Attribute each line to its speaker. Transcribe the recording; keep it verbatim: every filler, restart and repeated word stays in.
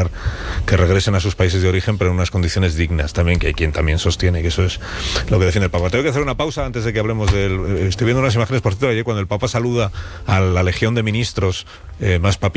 Speaker 1: intentar que regresen a sus países de origen, pero en unas condiciones dignas también, que hay quien también sostiene que eso es lo que defiende el Papa. Tengo que hacer una pausa antes de que hablemos del... Estoy viendo unas imágenes, por cierto, ayer cuando el Papa saluda a la Legión de Ministros eh, más papistas,